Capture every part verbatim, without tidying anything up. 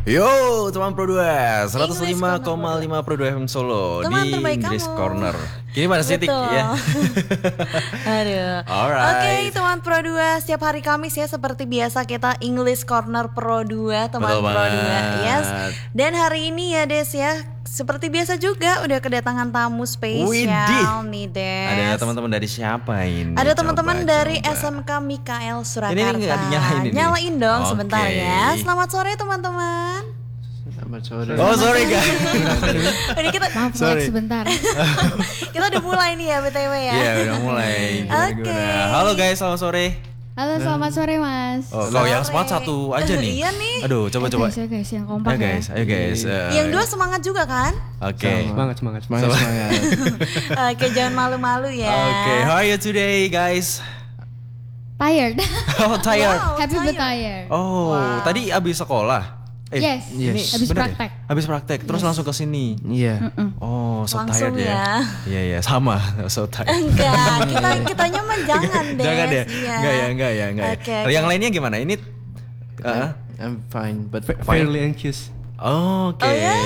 Yo, teman Pro dua, seratus lima koma lima Pro dua F M Solo teman di terbaik English kamu. Corner. Gini mana sih Tik ya? Aduh. Alright. Oke, teman Pro dua, setiap hari Kamis ya seperti biasa kita English Corner Pro dua, teman Betul Pro dua. banget. Yes. Dan hari ini ya Des ya, seperti biasa juga udah kedatangan tamu spesial Widih. nih Des. Ada teman-teman dari siapa ini? Ada teman-teman Coba, dari coba. S M K Mikael Surakarta. Ini nggak dinyalain ini. Nyalain dong Oke. sebentar ya. Selamat sore teman-teman. Selamat sore. Oh sorry guys. Ini kita Maaf Sorry. Max, sebentar. kita udah mulai nih ya B T W ya. Iya udah mulai. Gimana, Oke. gimana? Halo guys, selamat sore. Halo, selamat sore Mas. Oh, kalau yang Sore. smart satu aja nih. Iya nih. Aduh, coba Eh, coba. guys, ya guys, yang Ayo kompak ya. guys, ayo guys. Eh, Yang dua semangat juga kan? Oke. Semangat, semangat, semangat, semangat. Oke, jangan malu-malu ya. Oke, how are you today guys? Tired. Oh tired. Wow, Happy but tired. tired. Oh, Wow. tadi abis sekolah. Eh, Yes. Yes. ini Habis bener ya? praktek. Habis praktek, terus langsung ke sini. Iya. Oh, so Langsung tired ya. ya. Iya iya, sama, so tired. Enggak, kita kitanya mah jangan deh. Jangan ya. Iya. Enggak ya, enggak ya, enggak Oke, ya. oke. Yang lainnya gimana? Ini uh, I'm fine, but Fine. fairly anxious. oke. Oh, ya?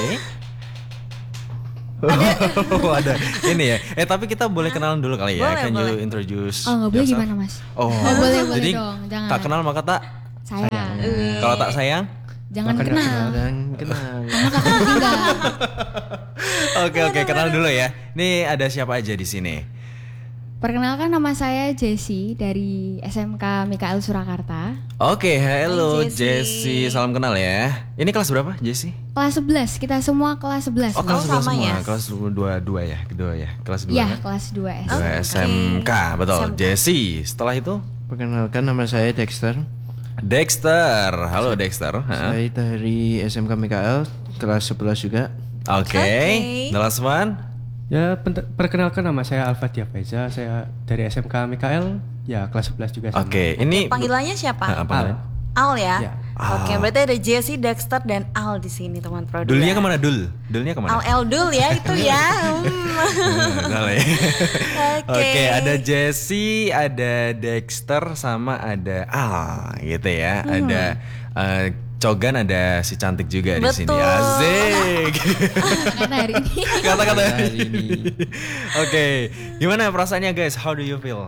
Oh, ada ini ya. Eh tapi kita boleh kenalan dulu kali ya. Boleh, Can boleh. you introduce? Oh, nggak boleh yourself? gimana Mas? Oh, Oh, boleh, boleh Jadi dong, jangan. tak kenal maka tak. Sayang. Kalau tak sayang? Jangan Makan kenal. dan kenal. Kamu takkan tinggal. Oke oke, kenal dulu ya. Ini ada siapa aja di sini? Perkenalkan nama saya Jessie dari S M K Mikael Surakarta. Oke, hello Hai, Jessie. Jessie. Salam kenal ya. Ini kelas berapa, Jessie? Kelas sebelas, kita semua kelas sebelas. Oh, kelas Oh, dua sama semua. ya? Kelas dua dua ya, kedua ya. Kelas dua. Iya, kan? kelas dua S. Dua Oke. S M K, betul. S M K. Jessie. Setelah itu Perkenalkan nama saya Dexter. Dexter. Halo Dexter. Ha? Saya dari S M K Mikael kelas sebelas juga. Oke. Oke. The last one. Ya, pent- perkenalkan nama saya Alfa Diafeza, saya dari S M K Mikael, ya kelas sebelas juga sama. Oke, ini Panggilannya siapa? Ha, apa? Al. Al ya. Ya. Oke, berarti ada Jessie, Dexter dan Al di sini teman Pro dua. Dulnya kemana Dul? Dulnya kemana? Al Eldul ya itu ya. Hmm. Salah ya. Oke. Oke, ada Jessie, ada Dexter, sama ada Al gitu ya. Hmm. Ada eh, Cogan, ada si cantik juga di sini. Betul. Asik. Karena hari ini. Kata-kata Hari ini. Oke, gimana perasaannya guys? How do you feel?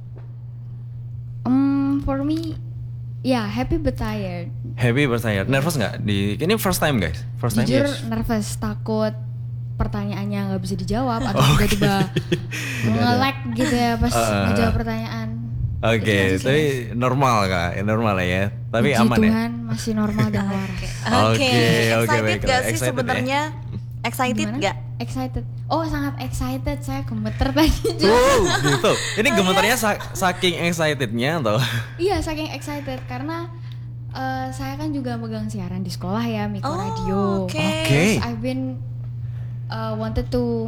Um, for me, ya happy but tired. Happy bertanya. Nervous nggak di? Ini first time guys. First time. Jujur Yes. nervous, takut pertanyaannya nggak bisa dijawab atau Oke. tiba-tiba nge-lag gitu ya pas Uh. ngejawab pertanyaan. Oke, Itu aja sih, tapi normal kak, normal lah ya. Tapi Puji aman ya. Tuhan masih normal dan waras. Oke, Oke, oke, excited baiklah. gak sih Excited ya? sebenarnya? Excited Gimana? gak? Excited. Oh, sangat excited. Saya gemeter tadi juga. Oh, gitu. Ini Oh, gemetarnya sa- saking excitednya atau? Iya, saking excited karena eh, saya kan juga megang siaran di sekolah ya, Miko Oh, Radio. oke. Oke. Terus I've been uh, wanted to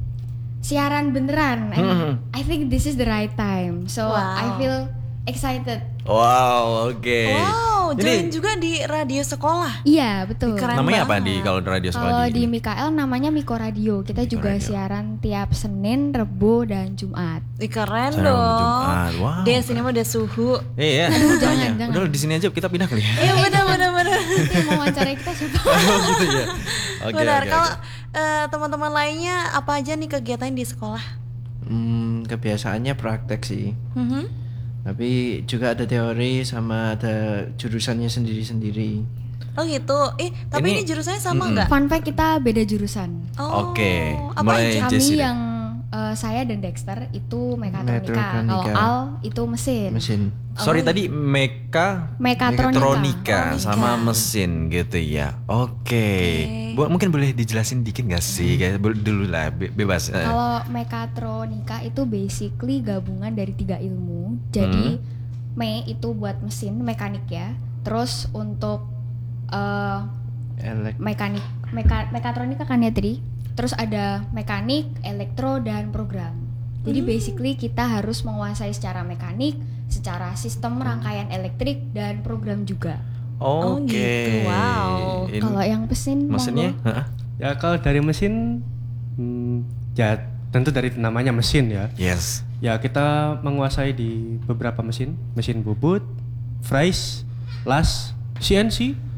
siaran beneran and Hmm. I think this is the right time. So Wow. I feel excited. Wow, oke. Wow, join Ini juga di radio sekolah. Iya, betul. Keren namanya apa banget. di kalau di radio sekolah Kalau di? di Mikael namanya Miko Radio. Kita Miko juga Radio. siaran tiap Senin, Rebo, dan Jumat. Ih, keren Siaran dong. Jumat, wow. Des, ini mah udah suhu. Iya. jangan, jangan. Udah di sini aja kita pindah kali ya. Iya benar benar benar. Nanti yang mau wawancarai kita siapa? Oh gitu ya. Oke, Benar. oke, Kalau oke. eh, teman-teman lainnya apa aja nih kegiatan di sekolah? Hmm, kebiasaannya praktek sih. Mhm. Tapi juga ada teori sama ada jurusannya sendiri-sendiri. Oh gitu. Eh, tapi Ini- ini, jurusannya sama nggak? Fun fact, kita beda jurusan. Oh, Oke, apa mulai- aja? Kami Jessie deh. yang eh, saya dan Dexter itu mekatronika. Metronika. Kalau Al itu mesin. Mesin. Sorry Oh. tadi meka Mekatronika. elektronika Elektronika. sama mesin gitu ya. Oke. Oke. Bu, mungkin boleh dijelasin dikit gak sih guys? Boleh dulu lah, be- bebas. Eh. Kalau mekatronika itu basically gabungan dari tiga ilmu. Jadi me itu buat mesin, mekanik ya. Terus untuk eh, Elek. mekanik, meka, mekatronika kan ya tadi. Terus ada mekanik, elektro dan program. Jadi basically kita harus menguasai secara mekanik, secara sistem rangkaian elektrik dan program juga. Oh, Oke. gitu. Wow. Ini Kalau yang mesin, mesinnya? monggo. Hah? Ya kalau dari mesin, hmm, ya tentu dari namanya mesin ya. Yes. Ya kita menguasai di beberapa mesin, mesin bubut, fries, las, C N C,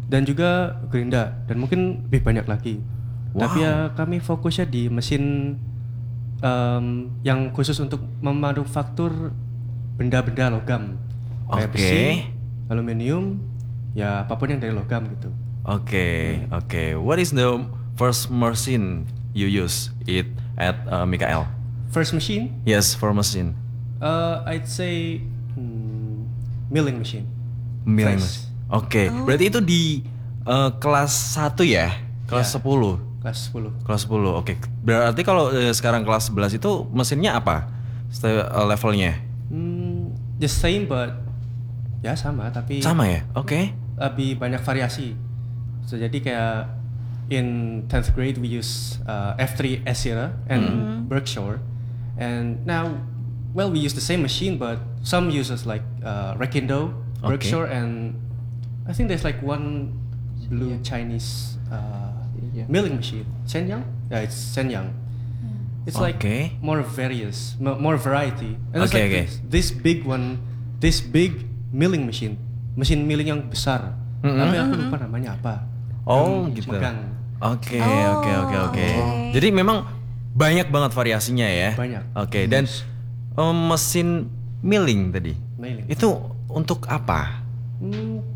dan juga gerinda dan mungkin lebih banyak lagi. Wow. Tapi ya kami fokusnya di mesin em, yang khusus untuk memanufaktur benda-benda logam kayak Oke. besi, aluminium, ya apapun yang dari logam gitu. Oke, oke. What is the first machine you use it at uh, Mikael? First machine, Yes, for machine. uh, I'd say hmm, milling machine. Milling Press. machine. Oke, berarti itu di uh, kelas satu ya? Kelas Ya. sepuluh. Kelas sepuluh. Kelas sepuluh. Oke. Berarti kalau eh, sekarang kelas sebelas itu mesinnya apa? Ste- eh, levelnya? Hmm, the same but ya sama tapi Sama ya? Oke. lebih banyak variasi. So, jadi kayak in tenth grade we use uh, F three Esira and Berkshire, and now well we use the same machine but some uses like uh, Rekindo, Okay. Berkshire, and I think there's like one blue Chinese uh, Yeah. milling machine. Shenyang? Yeah, it's Shenyang. It's like Okay. more various, mo- more variety. And it's Okay, like okay. this, this big one, this big milling machine, mesin milling yang besar. Mm-mm. Tapi aku lupa namanya apa. Oh, Yang gitu. megang. Oke, Oh, oke, oke, oke. oke. Jadi memang banyak banget variasinya ya. Banyak. Oke, dan um, mesin milling tadi. Milling. Itu untuk apa? Hmm,